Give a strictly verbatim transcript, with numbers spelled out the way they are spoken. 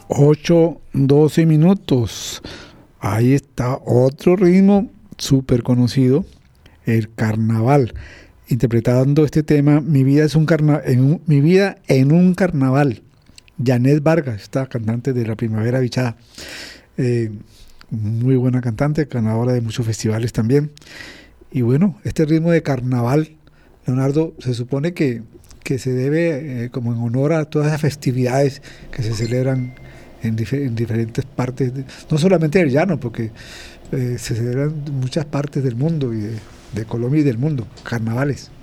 ocho doce minutos. Ahí está otro ritmo súper conocido, el carnaval. Interpretando este tema, Mi vida es un carna en un, Mi vida en un carnaval. Janet Vargas, esta cantante de la Primavera Bichada. Eh, muy buena cantante, ganadora de muchos festivales también. Y bueno, este ritmo de carnaval, Leonardo, se supone que, que se debe eh, como en honor a todas las festividades que se celebran en, dif en diferentes partes, de, no solamente del llano, porque eh, se celebran en muchas partes del mundo y de, de Colombia y del mundo, carnavales.